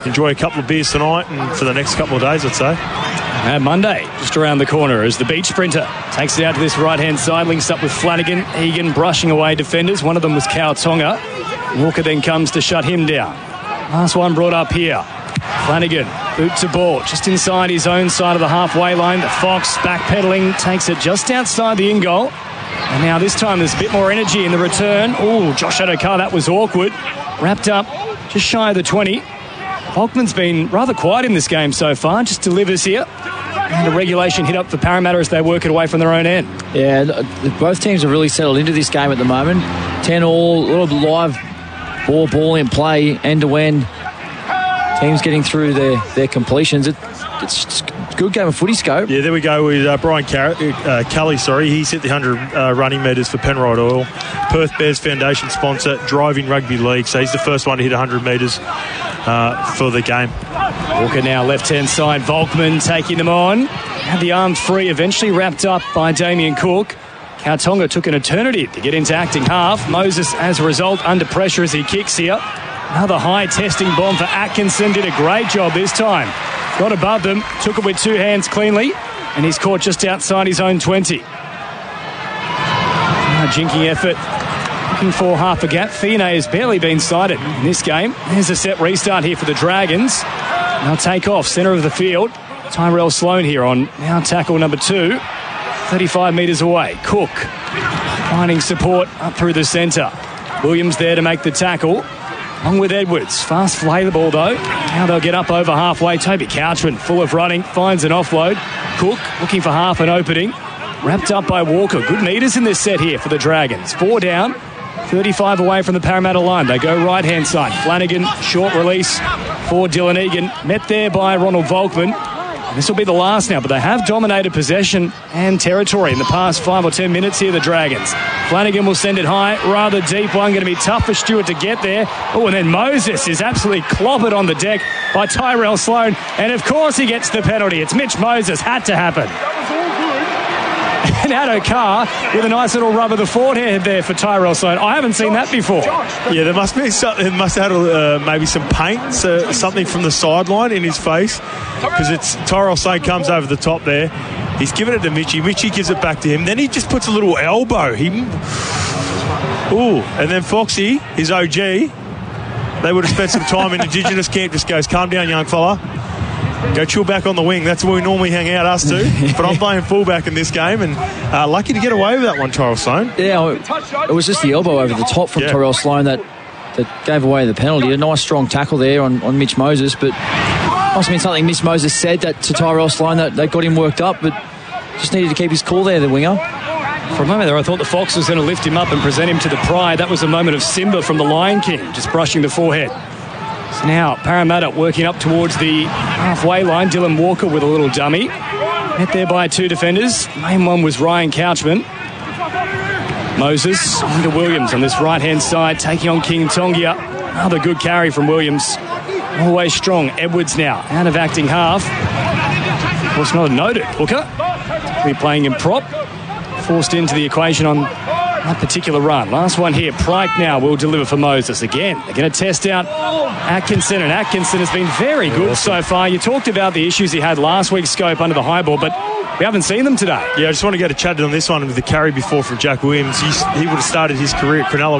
Enjoy a couple of beers tonight and for the next couple of days, I'd say. And Monday, just around the corner, as the beach sprinter takes it out to this right-hand side, links up with Flanagan. Egan brushing away defenders. One of them was Kao Tonga. Walker then comes to shut him down. Last one brought up here. Flanagan, boot to ball, just inside his own side of the halfway line. The Fox backpedaling, takes it just outside the in goal. And now this time there's a bit more energy in the return. Oh, Josh Adokar, that was awkward. Wrapped up just shy of the 20. Volkman's been rather quiet in this game so far, just delivers here. And a regulation hit up for Parramatta as they work it away from their own end. Yeah, both teams have really settled into this game at the moment. 10 all, a lot of live ball in play, end-to-end. Teams getting through their completions. It's a good game of footy, Scope. Yeah, there we go with Brian Kelly. He's hit the 100 running metres for Penrite Oil. Perth Bears Foundation sponsor, Driving Rugby League. So he's the first one to hit 100 metres for the game. Walker now left-hand side. Volkman taking them on. Had the arm free, eventually wrapped up by Damien Cook. Kao Tonga took an eternity to get into acting half. Moses, as a result, under pressure as he kicks here. Another high testing bomb for Atkinson. Did a great job this time. Got above them, took it with two hands cleanly, and he's caught just outside his own 20. Jinking effort. Looking for half a gap. Fiene has barely been sighted in this game. There's a set restart here for the Dragons. Now take off, centre of the field. Tyrell Sloan here on now tackle number 2. 35 metres away. Cook finding support up through the centre. Williams there to make the tackle. Along with Edwards. Fast flay the ball though. Now they'll get up over halfway. Toby Couchman full of running. Finds an offload. Cook looking for half an opening. Wrapped up by Walker. Good meters in this set here for the Dragons. 4 down. 35 away from the Parramatta line. They go right-hand side. Flanagan, short release for Dylan Egan. Met there by Ronald Volkman. This will be the last now, but they have dominated possession and territory in the past 5 or 10 minutes here, the Dragons. Flanagan will send it high, rather deep one, going to be tough for Stewart to get there. Oh, and then Moses is absolutely clobbered on the deck by Tyrell Sloan, and of course he gets the penalty. It's Mitch Moses, had to happen. And Adokar with a nice little rub of the forehead there for Tyrell Sloan. I haven't seen that before. Yeah, there must be something. It must have had maybe some paint, something from the sideline in his face, because it's Tyrell Sloan comes over the top there. He's given it to Mitchie. Mitchie gives it back to him. Then he just puts a little elbow. And then Foxy, his OG, they would have spent some time in Indigenous camp. Just goes, calm down, young fella. Go chill back on the wing. That's where we normally hang out, us two. But I'm playing fullback in this game, and lucky to get away with that one, Tyrell Sloan. Yeah, it was just the elbow over the top from Tyrell Sloan that gave away the penalty. A nice strong tackle there on Mitch Moses, but must have been something Mitch Moses said to Tyrell Sloan that got him worked up, but just needed to keep his cool there, the winger. For a moment there, I thought the Fox was going to lift him up and present him to the pride. That was a moment of Simba from the Lion King, just brushing the forehead. So now Parramatta working up towards the halfway line. Dylan Walker with a little dummy. Met there by 2 defenders. Main one was Ryan Couchman. Moses into Williams on this right-hand side, taking on King Tongia. Another good carry from Williams. Always strong. Edwards now out of acting half. Of course, not a noted hooker. We're playing in prop. Forced into the equation on that particular run. Last one here. Pryke now will deliver for Moses again. They're going to test out Atkinson, and Atkinson has been very good so far. You talked about the issues he had last week, Scope, under the high ball, but we haven't seen them today. Yeah, I just want to go to chat on this one with the carry before from Jack Williams. He would have started his career at Cronulla